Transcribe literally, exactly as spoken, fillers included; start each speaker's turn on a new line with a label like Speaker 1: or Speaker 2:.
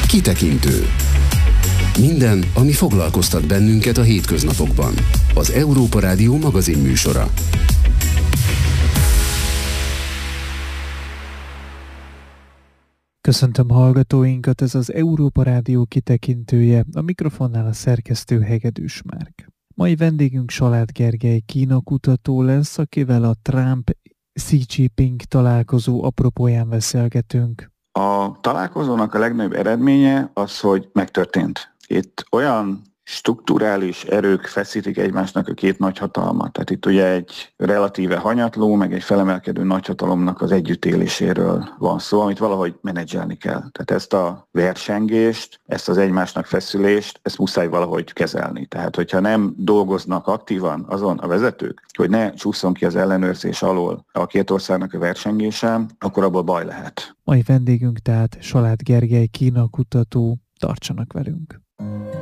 Speaker 1: Kitekintő. Minden, ami foglalkoztat bennünket a hétköznapokban. Az Európa Rádió magazinműsora.
Speaker 2: Köszöntöm hallgatóinkat, ez az Európa Rádió kitekintője, a mikrofonnál a szerkesztő Hegedűs Márk. Mai vendégünk Salád Gergely Kína kutató lesz, akivel a Trump-Xi Jinping találkozó apropóján beszélgetünk.
Speaker 3: A találkozónak a legnagyobb eredménye az, hogy megtörtént. Itt olyan strukturális erők feszítik egymásnak a két nagyhatalmat. Tehát itt ugye egy relatíve hanyatló, meg egy felemelkedő nagyhatalomnak az együttéléséről van szó, amit valahogy menedzselni kell. Tehát ezt a versengést, ezt az egymásnak feszülést, ezt muszáj valahogy kezelni. Tehát, hogyha nem dolgoznak aktívan azon a vezetők, hogy ne csúszson ki az ellenőrzés alól a két országnak a versengése, akkor abból baj lehet.
Speaker 2: Mai vendégünk tehát Salád Gergely Kína kutató. Tartsanak velünk!